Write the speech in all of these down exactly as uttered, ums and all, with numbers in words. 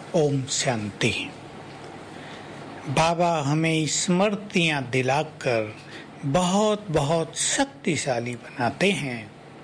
ओम शांति। बाबा हमें स्मृतियाँ दिलाकर बहुत बहुत शक्तिशाली बनाते हैं।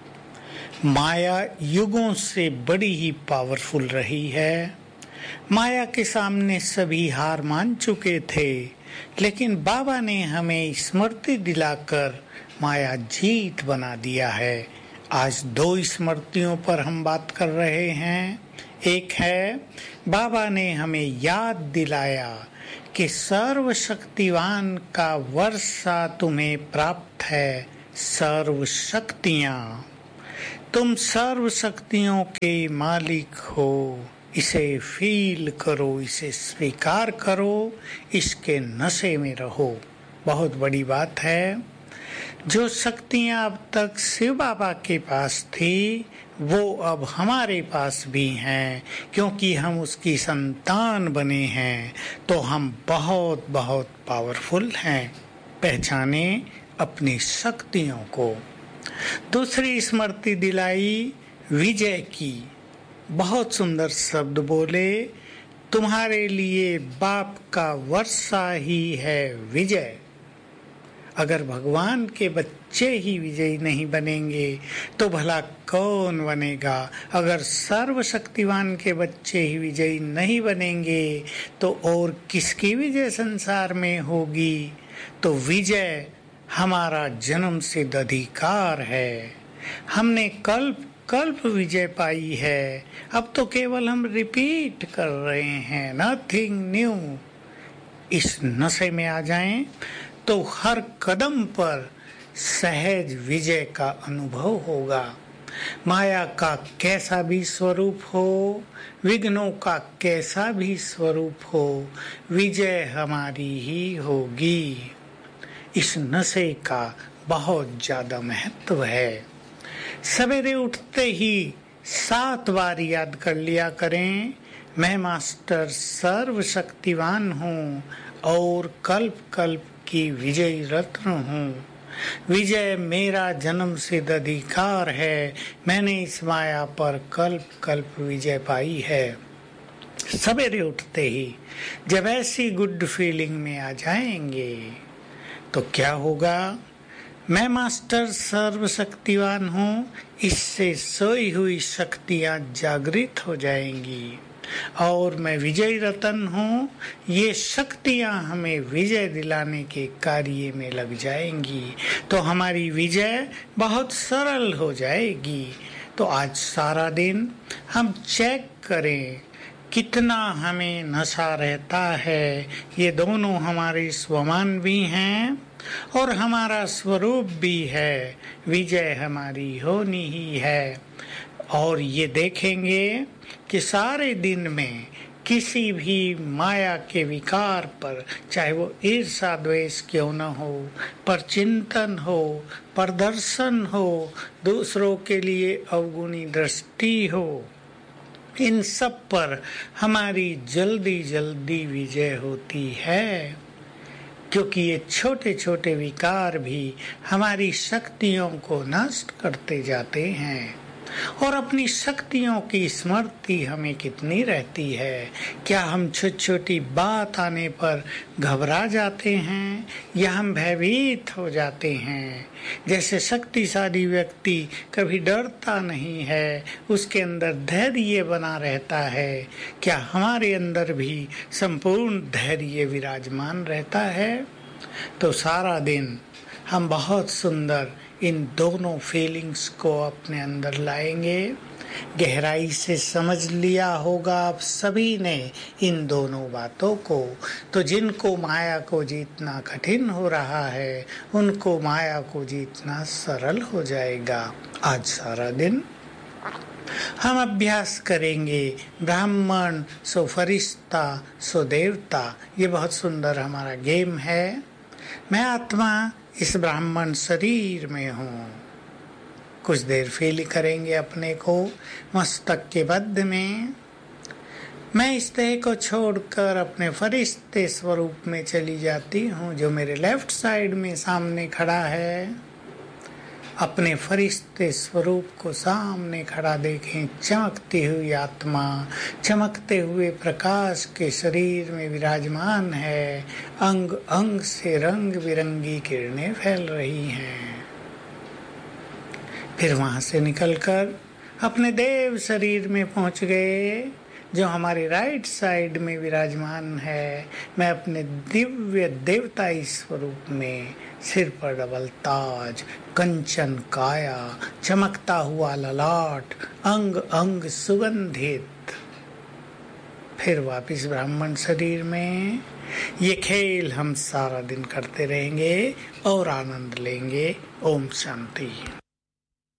माया युगों से बड़ी ही पावरफुल रही है। माया के सामने सभी हार मान चुके थे, लेकिन बाबा ने हमें स्मृति दिलाकर माया जीत बना दिया है। आज दो स्मृतियों पर हम बात कर रहे हैं। एक है, बाबा ने हमें याद दिलाया कि सर्वशक्तिवान का वर्षा तुम्हें प्राप्त है। सर्व शक्तियाँ, तुम सर्व शक्तियों के मालिक हो। इसे फील करो, इसे स्वीकार करो, इसके नशे में रहो। बहुत बड़ी बात है। जो शक्तियाँ अब तक शिव बाबा के पास थी, वो अब हमारे पास भी हैं, क्योंकि हम उसकी संतान बने हैं। तो हम बहुत बहुत पावरफुल हैं। पहचाने अपनी शक्तियों को। दूसरी स्मृति दिलाई विजय की। बहुत सुंदर शब्द बोले, तुम्हारे लिए बाप का वर्षा ही है विजय। अगर भगवान के बच्चे ही विजयी नहीं बनेंगे तो भला कौन बनेगा। अगर सर्वशक्तिवान के बच्चे ही विजयी नहीं बनेंगे तो और किसकी विजय संसार में होगी। तो विजय हमारा जन्म सिद्ध अधिकार है। हमने कल्प कल्प विजय पाई है। अब तो केवल हम रिपीट कर रहे हैं, नथिंग न्यू। इस नशे में आ जाएं तो हर कदम पर सहज विजय का अनुभव होगा। माया का कैसा भी स्वरूप हो, विघ्नों का कैसा भी स्वरूप हो, विजय हमारी ही होगी। इस नशे का बहुत ज्यादा महत्व है। सवेरे उठते ही सात बार याद कर लिया करें, मैं मास्टर सर्वशक्तिवान हूँ और कल्प कल्प की विजयी रत्न हूँ। विजय मेरा जन्म सिद्ध अधिकार है। मैंने इस माया पर कल्प कल्प विजय पाई है। सवेरे उठते ही जब ऐसी गुड फीलिंग में आ जाएंगे तो क्या होगा। मैं मास्टर सर्वशक्तिवान हूँ, इससे सोई हुई शक्तियाँ जागृत हो जाएंगी और मैं विजय रतन हूँ। ये शक्तियाँ हमें विजय दिलाने के कार्य में लग जाएंगी तो हमारी विजय बहुत सरल हो जाएगी। तो आज सारा दिन हम चेक करें कितना हमें नशा रहता है। ये दोनों हमारे स्वमान भी हैं और हमारा स्वरूप भी है। विजय हमारी होनी ही है। और ये देखेंगे कि सारे दिन में किसी भी माया के विकार पर, चाहे वो ईर्षा द्वेष क्यों न हो, पर चिंतन हो, प्रदर्शन हो, दूसरों के लिए अवगुणी दृष्टि हो, इन सब पर हमारी जल्दी जल्दी विजय होती है। क्योंकि ये छोटे छोटे विकार भी हमारी शक्तियों को नष्ट करते जाते हैं। और अपनी शक्तियों की स्मृति हमें कितनी रहती है। क्या हम छोटी छोटी बात आने पर घबरा जाते हैं या हम भयभीत हो जाते हैं। जैसे शक्तिशाली व्यक्ति कभी डरता नहीं है, उसके अंदर धैर्य बना रहता है। क्या हमारे अंदर भी संपूर्ण धैर्य विराजमान रहता है। तो सारा दिन हम बहुत सुंदर इन दोनों फीलिंग्स को अपने अंदर लाएंगे। गहराई से समझ लिया होगा आप सभी ने इन दोनों बातों को। तो जिनको माया को जीतना कठिन हो रहा है, उनको माया को जीतना सरल हो जाएगा। आज सारा दिन हम अभ्यास करेंगे ब्राह्मण सो फरिश्ता सो देवता। ये बहुत सुंदर हमारा गेम है। मैं आत्मा इस ब्राह्मण शरीर में हूँ। कुछ देर फील करेंगे अपने को मस्तक के बद्ध में। मैं इस देह को छोड़कर अपने फरिश्ते स्वरूप में चली जाती हूँ, जो मेरे लेफ्ट साइड में सामने खड़ा है। अपने फरिश्ते स्वरूप को सामने खड़ा देखें। चमकती हुई आत्मा चमकते हुए प्रकाश के शरीर में विराजमान है। अंग अंग से रंग बिरंगी किरणें फैल रही हैं। फिर वहां से निकलकर अपने देव शरीर में पहुंच गए, जो हमारे राइट साइड में विराजमान है। मैं अपने दिव्य देवताई स्वरूप में सिर पर डबल ताज, कंचन काया, चमकता हुआ ललाट, अंग अंग सुगंधित। फिर वापिस ब्राह्मण शरीर में। ये खेल हम सारा दिन करते रहेंगे और आनंद लेंगे। ओम शांति।